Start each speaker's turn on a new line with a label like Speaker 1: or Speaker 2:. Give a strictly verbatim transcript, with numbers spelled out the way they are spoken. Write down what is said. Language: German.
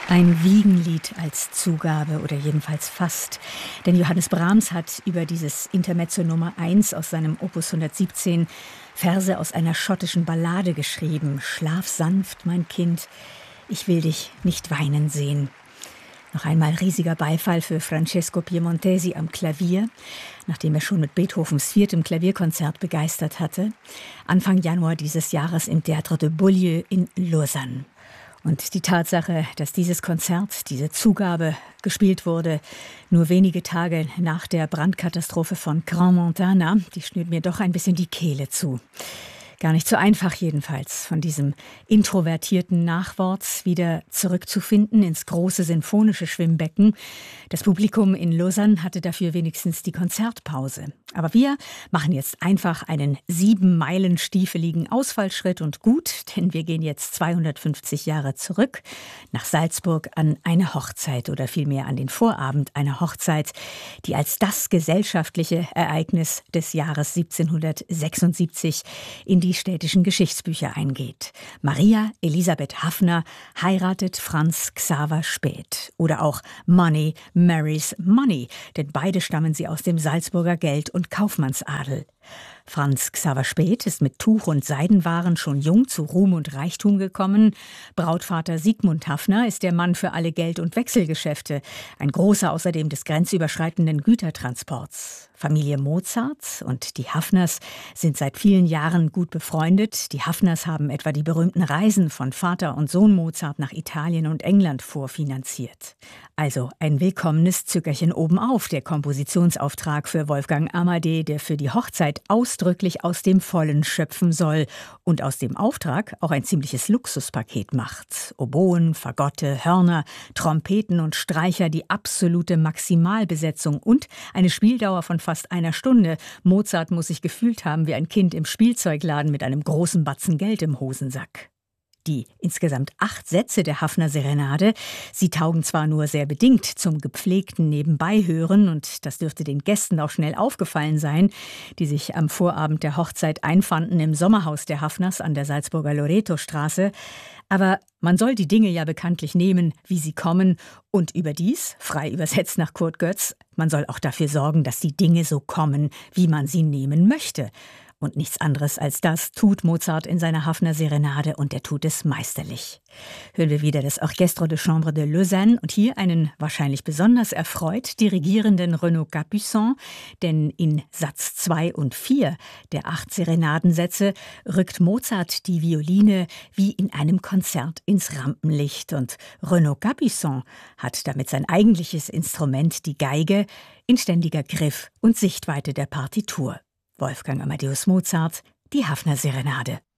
Speaker 1: Ein Wiegenlied als Zugabe oder jedenfalls fast. Denn Johannes Brahms hat über dieses Intermezzo Nummer eins aus seinem Opus hundertsiebzehn Verse aus einer schottischen Ballade geschrieben. Schlaf sanft, mein Kind, ich will dich nicht weinen sehen. Noch einmal riesiger Beifall für Francesco Piemontesi am Klavier, nachdem er schon mit Beethovens viertem Klavierkonzert begeistert hatte. Anfang Januar dieses Jahres im Théâtre de Beaulieu in Lausanne. Und die Tatsache, dass dieses Konzert, diese Zugabe gespielt wurde, nur wenige Tage nach der Brandkatastrophe von Grand Montana, die schnürt mir doch ein bisschen die Kehle zu. Gar nicht so einfach jedenfalls, von diesem introvertierten Nachwort wieder zurückzufinden ins große sinfonische Schwimmbecken. Das Publikum in Lausanne hatte dafür wenigstens die Konzertpause. Aber wir machen jetzt einfach einen sieben Meilen stiefeligen Ausfallschritt und gut, denn wir gehen jetzt zweihundertfünfzig Jahre zurück nach Salzburg an eine Hochzeit oder vielmehr an den Vorabend einer Hochzeit, die als das gesellschaftliche Ereignis des Jahres siebzehnhundertsechsundsiebzig in die städtischen Geschichtsbücher eingeht. Maria Elisabeth Haffner heiratet Franz Xaver Späth. Oder auch Money marries Money, denn beide stammen sie aus dem Salzburger Geld- und Kaufmannsadel. Franz Xaver Späth ist mit Tuch- und Seidenwaren schon jung zu Ruhm und Reichtum gekommen. Brautvater Sigmund Haffner ist der Mann für alle Geld- und Wechselgeschäfte, ein großer außerdem des grenzüberschreitenden Gütertransports. Familie Mozart und die Haffners sind seit vielen Jahren gut befreundet. Die Haffners haben etwa die berühmten Reisen von Vater und Sohn Mozart nach Italien und England vorfinanziert. Also ein willkommenes Zückerchen obenauf, der Kompositionsauftrag für Wolfgang Amadé, der für die Hochzeit ausdrücklich aus dem Vollen schöpfen soll und aus dem Auftrag auch ein ziemliches Luxuspaket macht. Oboen, Fagotte, Hörner, Trompeten und Streicher, die absolute Maximalbesetzung und eine Spieldauer von fast einer Stunde. Mozart muss sich gefühlt haben wie ein Kind im Spielzeugladen mit einem großen Batzen Geld im Hosensack. Die insgesamt acht Sätze der Haffner Serenade, sie taugen zwar nur sehr bedingt zum gepflegten Nebenbeihören, und das dürfte den Gästen auch schnell aufgefallen sein, die sich am Vorabend der Hochzeit einfanden im Sommerhaus der Haffners an der Salzburger Loreto-Straße. Aber man soll die Dinge ja bekanntlich nehmen, wie sie kommen, und überdies, frei übersetzt nach Kurt Götz, man soll auch dafür sorgen, dass die Dinge so kommen, wie man sie nehmen möchte. Und nichts anderes als das tut Mozart in seiner Haffner Serenade, und er tut es meisterlich. Hören wir wieder das Orchestre de Chambre de Lausanne und hier einen wahrscheinlich besonders erfreut dirigierenden Renaud Capuçon, denn in Satz zwei und vier der acht Serenadensätze rückt Mozart die Violine wie in einem Konzert ins Rampenlicht, und Renaud Capuçon hat damit sein eigentliches Instrument, die Geige, in ständiger Griff und Sichtweite der Partitur. Wolfgang Amadeus Mozart, die Haffner Serenade.